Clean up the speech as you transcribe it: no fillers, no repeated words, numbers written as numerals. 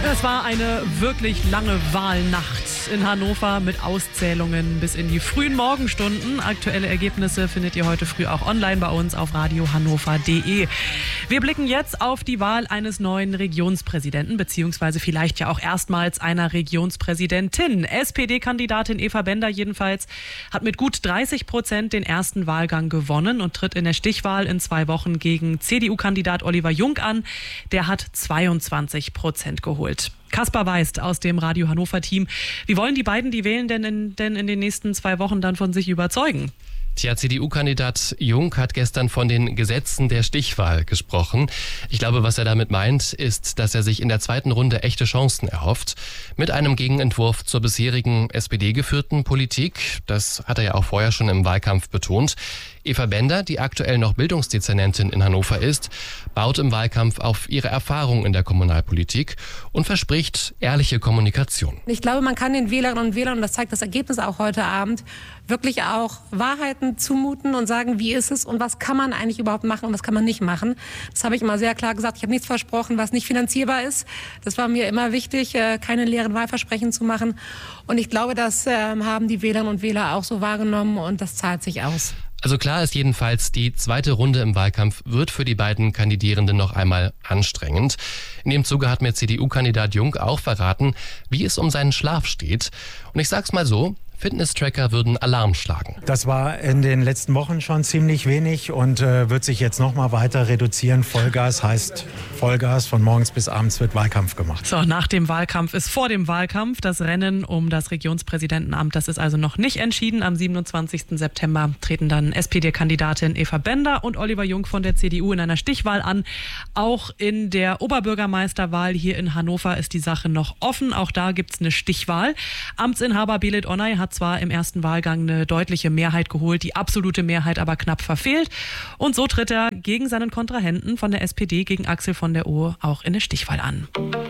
Es war eine wirklich lange Wahlnacht in Hannover mit Auszählungen bis in die frühen Morgenstunden. Aktuelle Ergebnisse findet ihr heute früh auch online bei uns auf radiohannover.de. Wir blicken jetzt auf die Wahl eines neuen Regionspräsidenten, beziehungsweise vielleicht ja auch erstmals einer Regionspräsidentin. SPD-Kandidatin Eva Bender jedenfalls hat mit gut 30% den ersten Wahlgang gewonnen und tritt in der Stichwahl in 2 Wochen gegen CDU-Kandidat Oliver Jung an. Der hat 22% geholt. Kaspar Weist aus dem Radio Hannover-Team. Wie wollen die beiden die Wählenden denn in den nächsten 2 Wochen dann von sich überzeugen? Tja, CDU-Kandidat Jung hat gestern von den Gesetzen der Stichwahl gesprochen. Ich glaube, was er damit meint, ist, dass er sich in der zweiten Runde echte Chancen erhofft. Mit einem Gegenentwurf zur bisherigen SPD-geführten Politik. Das hat er ja auch vorher schon im Wahlkampf betont. Eva Bender, die aktuell noch Bildungsdezernentin in Hannover ist, baut im Wahlkampf auf ihre Erfahrung in der Kommunalpolitik und verspricht ehrliche Kommunikation. Ich glaube, man kann den Wählerinnen und Wählern, und das zeigt das Ergebnis auch heute Abend, wirklich auch Wahrheiten zumuten und sagen, wie ist es und was kann man eigentlich überhaupt machen und was kann man nicht machen. Das habe ich immer sehr klar gesagt. Ich habe nichts versprochen, was nicht finanzierbar ist. Das war mir immer wichtig, keine leeren Wahlversprechen zu machen. Und ich glaube, das haben die Wählerinnen und Wähler auch so wahrgenommen und das zahlt sich aus. Also klar ist jedenfalls, die zweite Runde im Wahlkampf wird für die beiden Kandidierenden noch einmal anstrengend. In dem Zuge hat mir CDU-Kandidat Jung auch verraten, wie es um seinen Schlaf steht. Und ich sag's mal so, Fitness-Tracker würden Alarm schlagen. Das war in den letzten Wochen schon ziemlich wenig und wird sich jetzt noch mal weiter reduzieren. Vollgas heißt Vollgas, von morgens bis abends wird Wahlkampf gemacht. So, nach dem Wahlkampf ist vor dem Wahlkampf. Das Rennen um das Regionspräsidentenamt, das ist also noch nicht entschieden. Am 27. September treten dann SPD-Kandidatin Eva Bender und Oliver Jung von der CDU in einer Stichwahl an. Auch in der Oberbürgermeisterwahl hier in Hannover ist die Sache noch offen. Auch da gibt's eine Stichwahl. Amtsinhaber Belit Onay hat zwar im ersten Wahlgang eine deutliche Mehrheit geholt, die absolute Mehrheit aber knapp verfehlt. Und so tritt er gegen seinen Kontrahenten von der SPD, gegen Axel von der O, auch in der Stichwahl an.